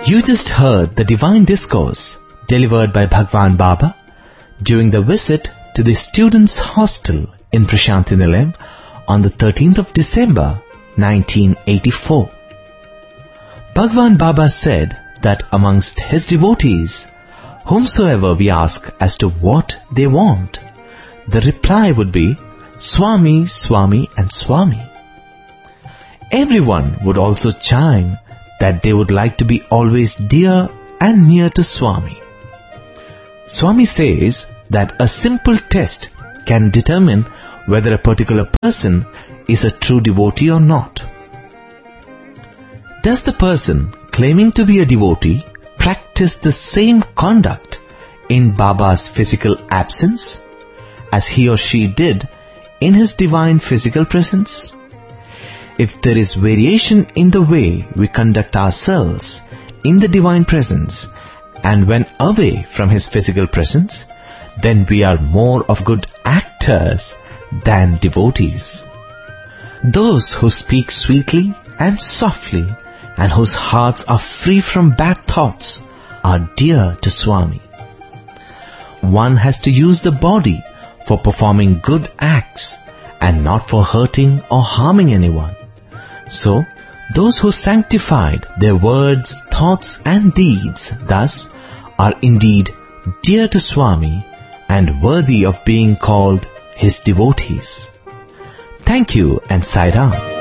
You just heard the divine discourse delivered by Bhagwan Baba during the visit to the students' hostel in Prashanthi Nilayam on the 13th of December 1984. Bhagwan Baba said that amongst his devotees, whomsoever we ask as to what they want, the reply would be Swami, Swami and Swami. Everyone would also chime that they would like to be always dear and near to Swami. Swami says that a simple test can determine whether a particular person is a true devotee or not. Does the person claiming to be a devotee practice the same conduct in Baba's physical absence as he or she did in his divine physical presence? If there is variation in the way we conduct ourselves in the divine presence and when away from his physical presence, then we are more of good actors than devotees. Those who speak sweetly and softly and whose hearts are free from bad thoughts are dear to Swami. One has to use the body for performing good acts and not for hurting or harming anyone. So, those who sanctified their words, thoughts and deeds thus are indeed dear to Swami and worthy of being called his devotees. Thank you and Sai Ram.